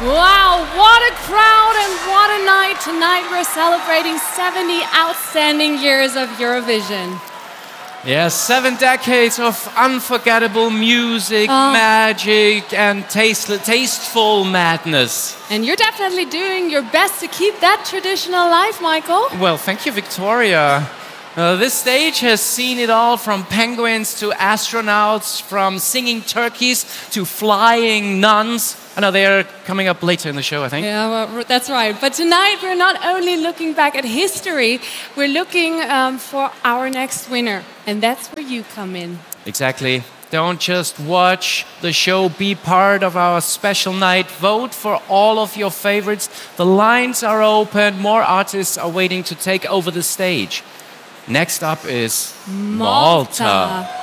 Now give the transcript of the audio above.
Wow, what a crowd and what a night. Tonight we're celebrating 70 outstanding years of Eurovision. Yes, 7 decades of unforgettable music, magic, and tasteful madness. And you're definitely doing your best to keep that tradition alive, Michael. Well, thank you, Victoria. This stage has seen it all from penguins to astronauts, from singing turkeys to flying nuns. I know they're coming up later in the show, I think. Yeah, well, that's right. But tonight we're not only looking back at history, we're looking for our next winner. And that's where you come in. Exactly. Don't just watch the show, be part of our special night. Vote for all of your favorites. The lines are open. More artists are waiting to take over the stage. Next up is Malta.